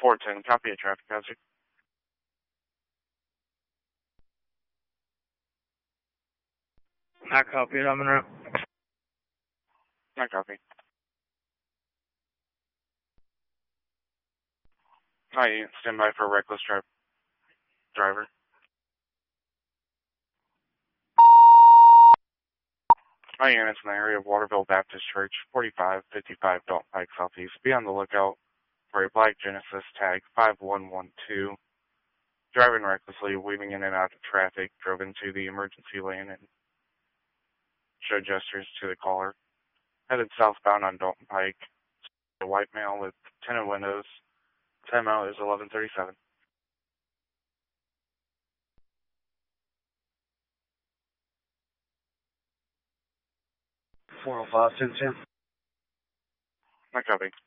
410, copy a traffic hazard. I copy it. I'm in route. I copy. Hi, stand by for a reckless driver. Hi, units in the area of Waterville Baptist Church, 4555 Dalton Pike Southeast. Be on the lookout for a black Genesis tag 5112. Driving recklessly, weaving in and out of traffic, drove into the emergency lane and showed gestures to the caller. Headed southbound on Dalton Pike. A white male with tinted windows. Time out is 11:37. 405, 1010. I copy.